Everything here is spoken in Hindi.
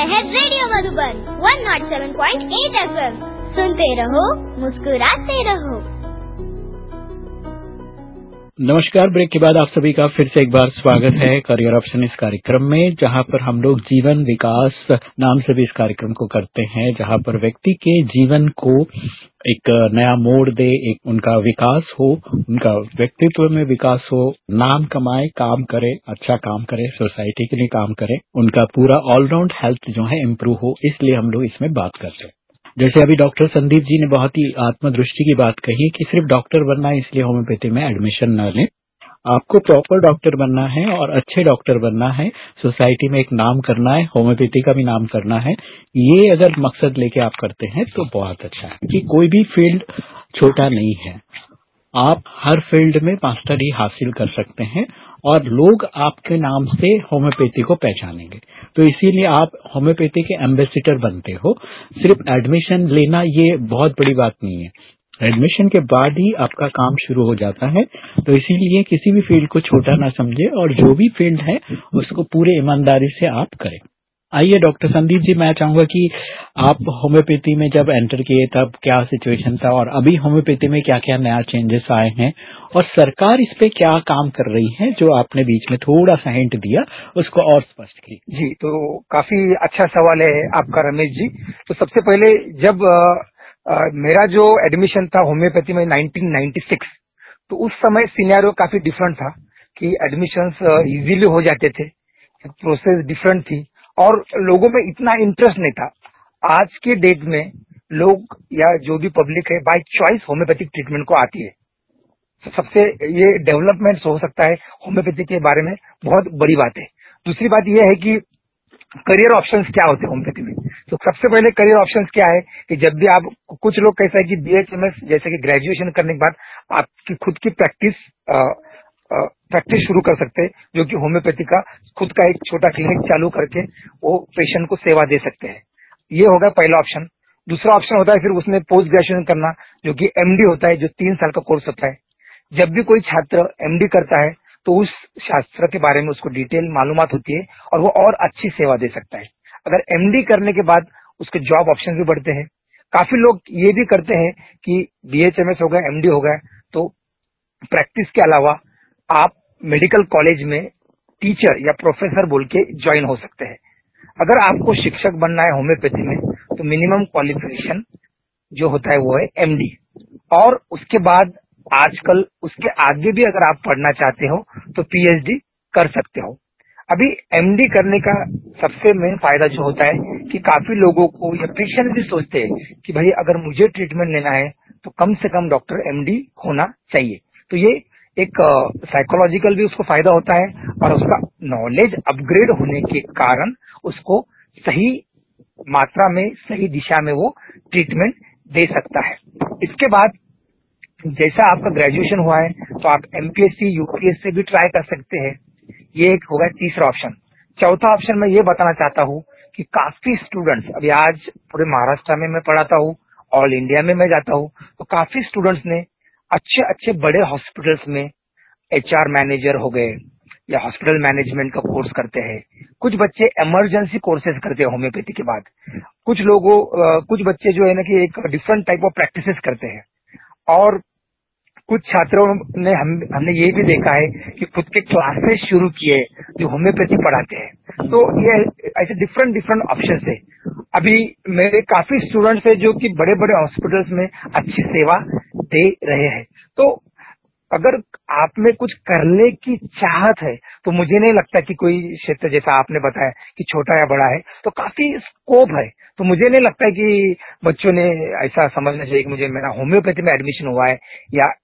है रेडियो मधुबन 107.8 FM। सुनते रहो, मुस्कुराते रहो। नमस्कार। ब्रेक के बाद आप सभी का फिर से एक बार स्वागत है करियर ऑप्शन इस कार्यक्रम में, जहां पर हम लोग जीवन विकास नाम से भी इस कार्यक्रम को करते हैं, जहां पर व्यक्ति के जीवन को एक नया मोड़ दे, एक उनका विकास हो, उनका व्यक्तित्व में विकास हो, नाम कमाए, काम करे, अच्छा काम करे, सोसाइटी के लिए काम करे, उनका पूरा ऑलराउंड हेल्थ जो है इम्प्रूव हो, इसलिए हम लोग इसमें बात करते हैं। जैसे अभी डॉक्टर संदीप जी ने बहुत ही आत्मदृष्टि की बात कही कि सिर्फ डॉक्टर बनना है इसलिए होम्योपैथी में एडमिशन न लें। आपको प्रॉपर डॉक्टर बनना है और अच्छे डॉक्टर बनना है, सोसाइटी में एक नाम करना है, होम्योपैथी का भी नाम करना है। ये अगर मकसद लेके आप करते हैं तो बहुत अच्छा है कि कोई भी फील्ड छोटा नहीं है। आप हर फील्ड में मास्टरी हासिल कर सकते हैं और लोग आपके नाम से होम्योपैथी को पहचानेंगे। तो इसीलिए आप होम्योपैथी के एम्बेसडर बनते हो। सिर्फ एडमिशन लेना ये बहुत बड़ी बात नहीं है, एडमिशन के बाद ही आपका काम शुरू हो जाता है। तो इसीलिए किसी भी फील्ड को छोटा ना समझे और जो भी फील्ड है उसको पूरे ईमानदारी से आप करें। आइए डॉक्टर संदीप जी, मैं चाहूंगा कि आप होम्योपैथी में जब एंटर किए तब क्या सिचुएशन था और अभी होम्योपैथी में क्या क्या नया चेंजेस आए हैं और सरकार इस पे क्या काम कर रही है, जो आपने बीच में थोड़ा सा हिंट दिया उसको और स्पष्ट कीजिए। जी, तो काफी अच्छा सवाल है आपका रमेश जी। तो सबसे पहले जब मेरा जो एडमिशन था होम्योपैथी में 1996, तो उस समय सिनेरियो काफी डिफरेंट था कि एडमिशंस इजीली हो जाते थे, प्रोसेस डिफरेंट थी और लोगों में इतना इंटरेस्ट नहीं था। आज के डेट में लोग या जो भी पब्लिक है बाय चॉइस होम्योपैथिक ट्रीटमेंट को आती है। तो सबसे ये डेवलपमेंट हो सकता है होम्योपैथी के बारे में, बहुत बड़ी बात है। दूसरी बात यह है कि करियर ऑप्शंस क्या होते हैं होम्योपैथी में। तो सबसे पहले करियर ऑप्शंस क्या है कि जब भी आप, कुछ लोग कैसा है कि BHMS जैसे कि ग्रेजुएशन करने के बाद आपकी खुद की प्रैक्टिस शुरू कर सकते हैं, जो कि होम्योपैथी का खुद का एक छोटा क्लिनिक चालू करके वो पेशेंट को सेवा दे सकते हैं। ये होगा पहला ऑप्शन। दूसरा ऑप्शन होता है फिर उसमें पोस्ट ग्रेजुएशन करना, जो कि MD होता है, जो 3 साल का कोर्स होता है। जब भी कोई छात्र MD करता है तो उस शास्त्र के बारे में उसको डिटेल मालूमात होती है और वो और अच्छी सेवा दे सकता है। अगर MD करने के बाद उसके जॉब ऑप्शन भी बढ़ते हैं। काफी लोग ये भी करते हैं कि BHMS हो गया, MD हो गया, तो प्रैक्टिस के अलावा आप मेडिकल कॉलेज में टीचर या प्रोफेसर बोल के ज्वाइन हो सकते हैं। अगर आपको शिक्षक बनना है होम्योपैथी में तो मिनिमम क्वालिफिकेशन जो होता है वो है MD, और उसके बाद आजकल उसके आगे भी अगर आप पढ़ना चाहते हो तो PhD कर सकते हो। अभी MD करने का सबसे मेन फायदा जो होता है कि काफी लोगों को या पेशेंट भी सोचते हैं कि भाई अगर मुझे ट्रीटमेंट लेना है तो कम से कम डॉक्टर MD होना चाहिए। तो ये एक साइकोलॉजिकल भी उसको फायदा होता है और उसका नॉलेज अपग्रेड होने के कारण उसको सही मात्रा में, सही दिशा में वो ट्रीटमेंट दे सकता है। इसके बाद जैसा आपका ग्रेजुएशन हुआ है तो आप MPSC UPSC भी ट्राई कर सकते हैं। ये एक होगा तीसरा ऑप्शन। चौथा ऑप्शन मैं ये बताना चाहता हूँ कि काफी स्टूडेंट्स, अभी आज पूरे महाराष्ट्र में मैं पढ़ाता हूँ, ऑल इंडिया में मैं जाता हूँ, तो काफी स्टूडेंट्स ने अच्छे अच्छे बड़े हॉस्पिटल्स में HR मैनेजर हो गए या हॉस्पिटल मैनेजमेंट का कोर्स करते हैं। कुछ बच्चे इमरजेंसी कोर्सेज करते हैं होम्योपैथी के बाद। कुछ बच्चे जो है ना कि एक डिफरेंट टाइप ऑफ प्रैक्टिसेस करते हैं। और कुछ छात्रों ने हमने ये भी देखा है कि खुद के क्लासेस शुरू किए जो होम्योपैथी पढ़ाते हैं। तो ये ऐसे डिफरेंट डिफरेंट ऑप्शन है। अभी मेरे काफी स्टूडेंट्स हैं जो कि बड़े बड़े हॉस्पिटल्स में अच्छी सेवा दे रहे हैं। तो अगर आप में कुछ करने की चाहत है तो मुझे नहीं लगता कि कोई क्षेत्र जैसा आपने बताया कि छोटा या बड़ा है, तो काफी स्कोप है। तो मुझे नहीं लगता कि बच्चों ने ऐसा समझना चाहिए कि मुझे मेरा होम्योपैथी में एडमिशन हुआ है या